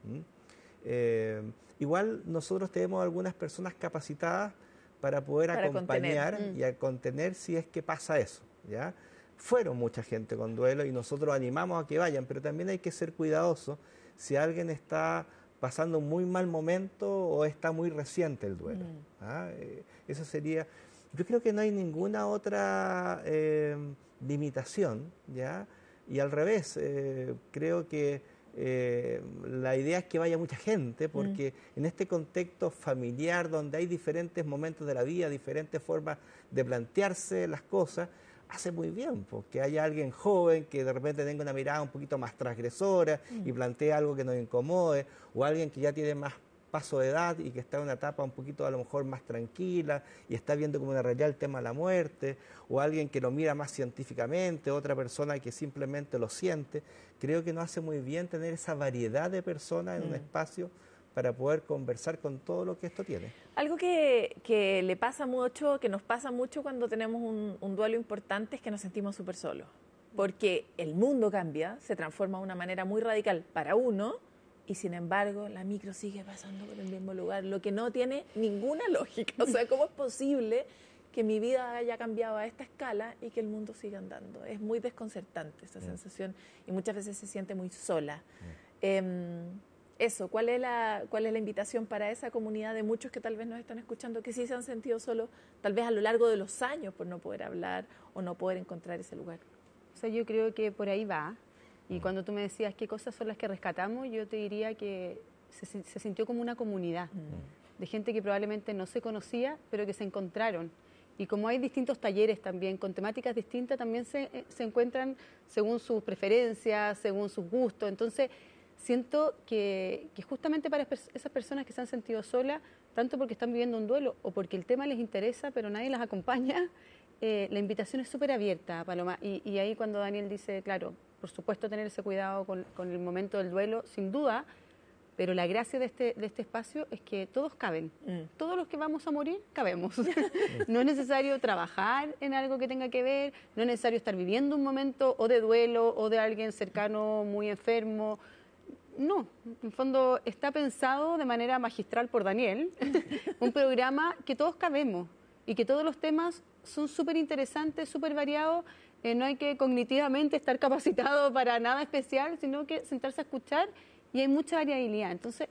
¿Mm? Igual nosotros tenemos algunas personas capacitadas para poder acompañar y a contener si es que pasa eso, ¿ya? Fueron mucha gente con duelo y nosotros animamos a que vayan, pero también hay que ser cuidadosos si alguien está pasando un muy mal momento o está muy reciente el duelo. ¿Ah? Eso sería... Yo creo que no hay ninguna otra limitación, ¿ya? Y al revés, creo que la idea es que vaya mucha gente, porque en este contexto familiar donde hay diferentes momentos de la vida, diferentes formas de plantearse las cosas, hace muy bien, porque haya alguien joven que de repente tenga una mirada un poquito más transgresora y plantee algo que nos incomode, o alguien que ya tiene más paso de edad y que está en una etapa un poquito a lo mejor más tranquila y está viendo como una realidad el tema de la muerte, o alguien que lo mira más científicamente, otra persona que simplemente lo siente. Creo que nos hace muy bien tener esa variedad de personas en un espacio para poder conversar con todo lo que esto tiene. Algo que le pasa mucho, que nos pasa mucho cuando tenemos un duelo importante es que nos sentimos súper solos, porque el mundo cambia, se transforma de una manera muy radical para uno, y sin embargo la micro sigue pasando por el mismo lugar, lo que no tiene ninguna lógica. O sea, ¿cómo es posible que mi vida haya cambiado a esta escala y que el mundo siga andando? Es muy desconcertante esa sensación y muchas veces se siente muy sola. Eso, ¿cuál es la invitación para esa comunidad de muchos que tal vez nos están escuchando, que sí se han sentido solos, tal vez a lo largo de los años por no poder hablar o no poder encontrar ese lugar? O sea, yo creo que por ahí va. Y cuando tú me decías qué cosas son las que rescatamos, yo te diría que se sintió como una comunidad de gente que probablemente no se conocía, pero que se encontraron. Y como hay distintos talleres también, con temáticas distintas, también se encuentran según sus preferencias, según sus gustos. Entonces, siento que justamente para esas personas que se han sentido solas, tanto porque están viviendo un duelo o porque el tema les interesa, pero nadie las acompaña, la invitación es súper abierta, Paloma. Y ahí cuando Daniel dice, claro, por supuesto tener ese cuidado con el momento del duelo, sin duda, pero la gracia de este espacio es que todos caben. Todos los que vamos a morir, cabemos. No es necesario trabajar en algo que tenga que ver, no es necesario estar viviendo un momento o de duelo o de alguien cercano muy enfermo. No, en el fondo está pensado de manera magistral por Daniel, un programa que todos cabemos y que todos los temas son súper interesantes, súper variados. No hay que cognitivamente estar capacitado para nada especial, sino que sentarse a escuchar y hay mucha variabilidad. Entonces,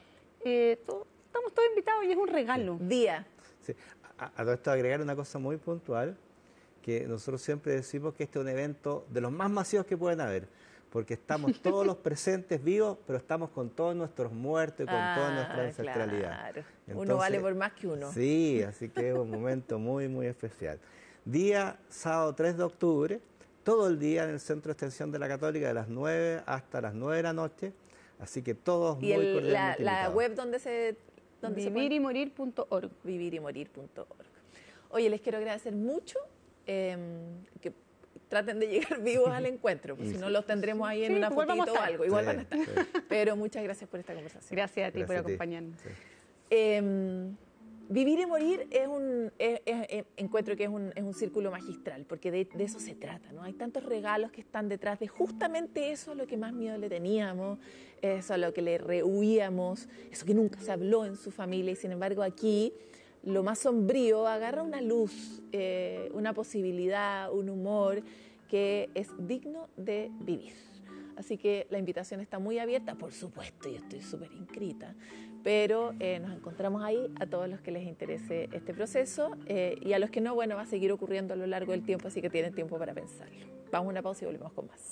estamos todos invitados y es un regalo. Día. Sí. A todo esto agregar una cosa muy puntual, que nosotros siempre decimos que este es un evento de los más masivos que pueden haber, porque estamos todos los presentes vivos, pero estamos con todos nuestros muertos y con toda nuestra ancestralidad. Claro. Entonces, uno vale por más que uno. Sí, así que es un momento muy, muy especial. Día sábado 3 de octubre, todo el día en el Centro de Extensión de la Católica, de las 9 hasta las 9 de la noche, así que todos muy cordialmente la invitados. web donde se Vivirimorir.org. Vivirimorir.org. Oye, les quiero agradecer mucho que traten de llegar vivos al encuentro, porque si no los tendremos ahí en una fotito o algo, igual van a estar. Pero muchas gracias por esta conversación. Gracias a ti por acompañarnos. Vivir y morir encuentro que es un círculo magistral, porque de eso se trata, ¿no? Hay tantos regalos que están detrás de justamente eso a lo que más miedo le teníamos, eso a lo que le rehuíamos, eso que nunca se habló en su familia, y sin embargo aquí lo más sombrío agarra una luz, una posibilidad, un humor que es digno de vivir. Así que la invitación está muy abierta, por supuesto, yo estoy súper inscrita, pero nos encontramos ahí a todos los que les interese este proceso y a los que no, bueno, va a seguir ocurriendo a lo largo del tiempo, así que tienen tiempo para pensarlo. Vamos a una pausa y volvemos con más.